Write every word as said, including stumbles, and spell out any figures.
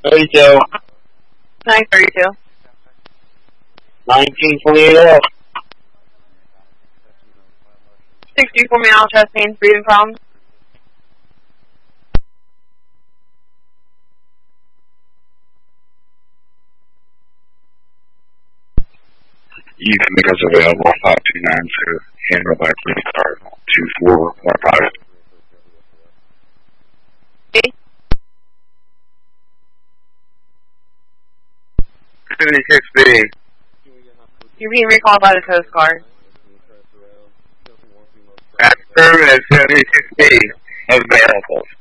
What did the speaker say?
thirty-two. nine thirty-two. nineteen twenty-eight. sixty-four meow, chest pain, breathing problems. You can make us available five two nine to handle by police car two four one five. seventy-six B. You're being recalled by the Coast Guard. That's permanent seventy-six B. Available.